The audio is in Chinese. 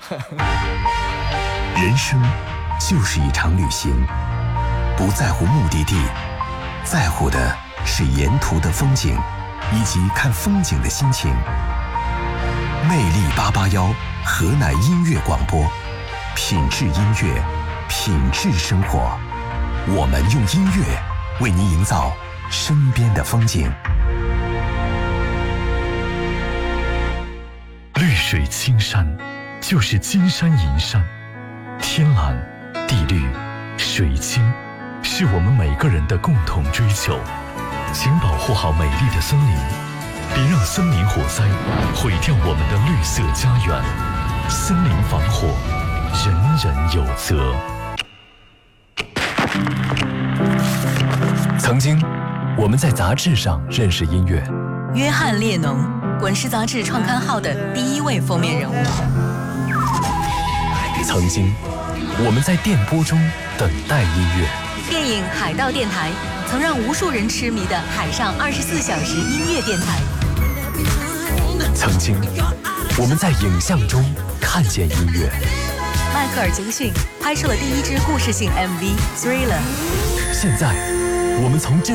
人生就是一场旅行，不在乎目的地，在乎的是沿途的风景以及看风景的心情。魅力881河南音乐广播，品质音乐，品质生活。我们用音乐为您营造身边的风景。 绿水青山就是金山银山，天蓝地绿水清是我们每个人的共同追求。请保护好美丽的森林，别让森林火灾毁掉我们的绿色家园。森林防火，人人有责。 曾经，我们在杂志上认识音乐。 约翰列侬，滚石杂志创刊号的第1位封面人物。 曾经，我们在电波中等待音乐。 电影《海盗电台》曾让无数人痴迷的海上24小时音乐电台。 曾经，我们在影像中看见音乐。 迈克尔·杰克逊拍摄了第1支故事性 MV《Thriller》。 现在，我们从这